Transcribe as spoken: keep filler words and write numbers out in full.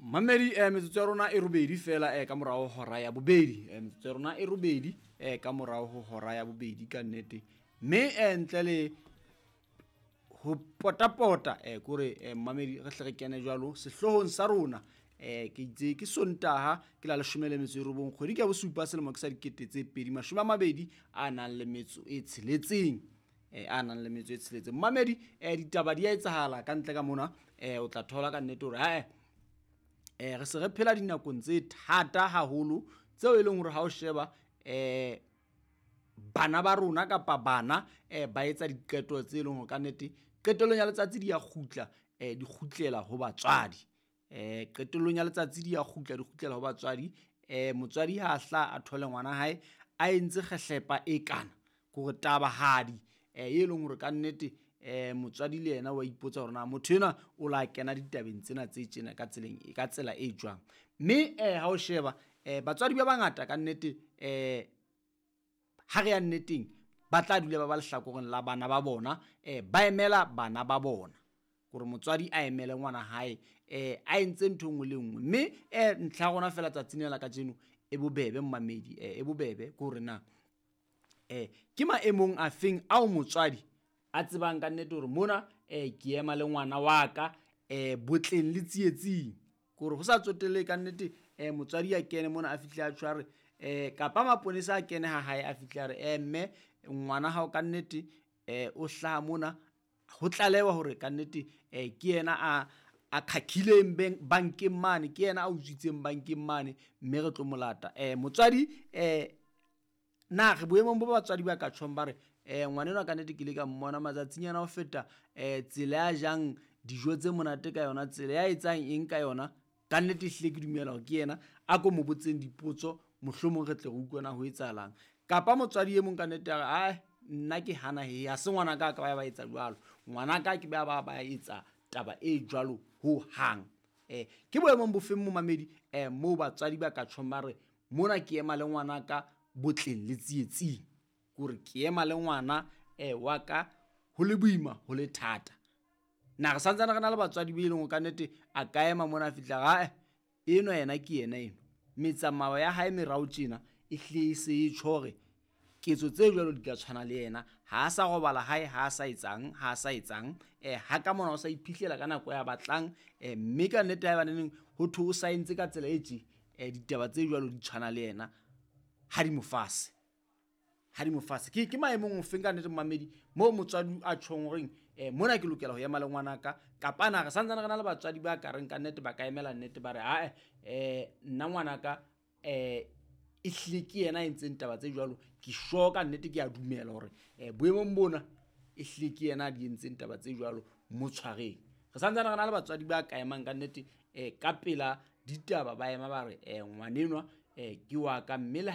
Mamedi eh metsotso ya rona e robedi fela eh ka morao hora ya bobedi eh metsotso ya rona e robedi eh ka morao ho hora ya bobedi ka nnete me eh ntle le ho potapota eh kore eh Mamedi re hle re kene jwalo sehlohong sa rona eh ke itse ke Sontaha ke la leshome metso e robong kgwedi ka bosupa selemo ke sa dikete tse pedi mashome a mabedi a nang le metso e tsheletseng eh a nang le metso e tsheletseng. Mamedi eh ditaba di a etsahala ka ntle ka mona eh o tla thola ka nnete hore ha eh re se re phela dinakong tse thata haholo tseo e leng hore ha o sheba eh bana ba rona kapa bana eh ba etsa diqeto tse leng hore ka nnete qetellong ya letsatsi di ya khutla eh di khutlela ho batswadi eh qetellong ya letsatsi di ya khutla di khutlela ho batswadi eh motswadi ha hla a thole ngwana hae a entse kgehlepa e kana go taba hadi eh e leng hore ka nnete eh motswadi le yena wa ipotsa hore na motho ena o la kena ditabeng tsena tse tsena ka tseleng ka tsela e jwang mme eh ha o sheba eh batswadi ba bangata ka nnete eh ha re ya nneteng ba tla dula ba ba lehlakoreng la bana ba bona eh ba emela bana ba bona gore motswadi a emele ngwana hae eh a entse ntho ngwe le ngwe mme eh ntlha gona fela tsatsing la ka tseno e bobebe Mamedi eh e bobebe gore na eh ke maemong a feng ao motswadi a tsebang ka nnete hore mona eh ke ema le ngwana wa ka eh botleng le tsietsing gore go sa tsotelle ka nnete eh motswadi ya kene mona a fihle a tshware eh kapa maponesa a kene ha hae a fihle a re eh mme ngwana ha o ka nnete eh o hlaha mona ho tlalewa hore ka nnete eh ke yena a a khakhileng bankeng mane ke yena a utswitseng bankeng mane mme re tlo molata eh motswadi eh na re boemong bo batswadi ba ka tshwong ba re eh ngwaneno ka nnete ke le ka mmona matsatsinyana ho feta eh tsela ya jang dijo tse monate ka yona tsela ya etsang eng ka yona ka nnete hle ke dumela hore ke yena a go mo botseng dipotso mohlomong re tle go utlwana ho etsahalang kapa motswadi e mong ka nnete a re a nna ke hana he ha se ngwana ka ka ba ba etsa jwalo ngwana ka ke ba ba ba etsa taba e jwalo ho hang eh ke boemong bo feng mo Mamedi eh mo batswadi ba ka tshwong ba re mona ke ema le ngwana ka botleng le tsietsing gore ke ema le ngwana eh wa ka ho le boima ho le thata na re santsana re na le batswadi be ileng ka nnete a ka ema mona fitla ga eno yena ke yena eno metsamao ya hae merao tjena e hle se e tshore ketso tse jwalo di ka tshwana le yena ha sa robala hae ha sa etsang ha sa etsang eh ha ka mona o sa iphihlela ka nako ya batlang eh mme ka nnete ha ba neng ho thu o saentse ka tsela e tje eh ditaba tse jwalo di tshwana le yena ha di mofase ha di mofase ke ke maemong o feng ka nnete Mamedi mo motswadi a tshong reng eh mona ke lokela ho ema le ngwana ka kapa na re santsana re na le batswadi ba ka reng ka nnete ba ka emela nnete ba re ha eh nna ngwana ka eh e hle ke yena a entseng taba tse jwalo ke shoka nnete ke a dumela hore eh boemong bona e hle ke yena a di entseng taba tse jwalo mo tshwareng re santsana re na le batswadi ba ka emang ka nnete eh ka pela ditaba ba ema ba re eh ngwanenwa eh ke wa ka mme